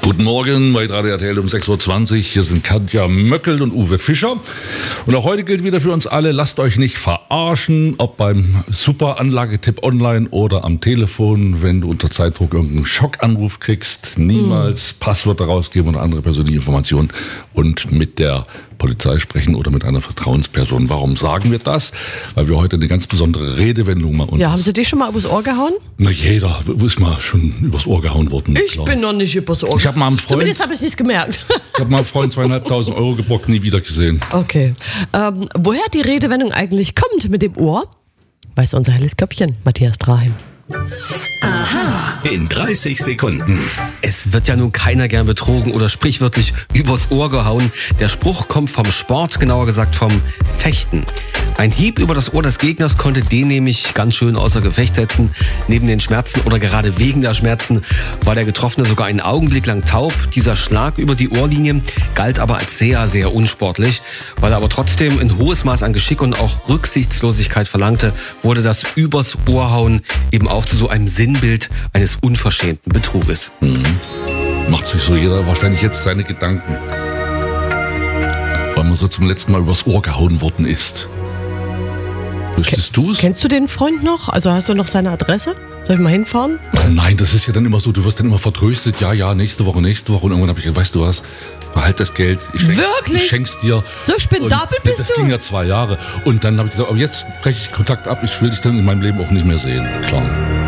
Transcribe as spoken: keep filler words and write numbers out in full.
Guten Morgen bei Radio R T L um sechs Uhr zwanzig. Hier sind Katja Möckel und Uwe Fischer. Und auch heute gilt wieder für uns alle, lasst euch nicht verarschen, ob beim Super Anlagetipp online oder am Telefon, wenn du unter Zeitdruck irgendeinen Schockanruf kriegst. Niemals mhm. Passwörter rausgeben oder andere persönliche Informationen und mit der Polizei sprechen oder mit einer Vertrauensperson. Warum sagen wir das? Weil wir heute eine ganz besondere Redewendung mal uns. Ja, haben Sie dich schon mal übers Ohr gehauen? Na, jeder ist mal schon übers Ohr gehauen worden. Ich klar. bin noch nicht übers Ohr. Ich habe mal einen Freund. Zumindest habe ich es nicht gemerkt. Ich habe mal einen Freund zweieinhalbtausend Euro gebrockt, nie wieder gesehen. Okay. Ähm, woher die Redewendung eigentlich kommt mit dem Ohr, weiß unser helles Köpfchen, Matthias Draheim. Aha. In dreißig Sekunden. Es wird ja nun keiner gern betrogen oder sprichwörtlich übers Ohr gehauen. Der Spruch kommt vom Sport, genauer gesagt vom Fechten. Ein Hieb über das Ohr des Gegners konnte den nämlich ganz schön außer Gefecht setzen. Neben den Schmerzen oder gerade wegen der Schmerzen war der Getroffene sogar einen Augenblick lang taub. Dieser Schlag über die Ohrlinie galt aber als sehr, sehr unsportlich. Weil er aber trotzdem ein hohes Maß an Geschick und auch Rücksichtslosigkeit verlangte, wurde das übers Ohr hauen eben auch zu so einem Sinnbild eines unverschämten Betruges. Mhm. Macht sich so jeder wahrscheinlich jetzt seine Gedanken, weil man so zum letzten Mal übers Ohr gehauen worden ist. Wüsstest du es? Kennst du den Freund noch? Also hast du noch seine Adresse? Soll ich mal hinfahren? Nein, das ist ja dann immer so, du wirst dann immer vertröstet, ja, ja, nächste Woche, nächste Woche. Und irgendwann habe ich gesagt, weißt du was, behalt das Geld, ich schenk's, Wirklich? Ich schenk's dir. So spendabel und bist das du? Das ging ja zwei Jahre. Und dann habe ich gesagt, aber jetzt breche ich Kontakt ab, ich will dich dann in meinem Leben auch nicht mehr sehen. Klar.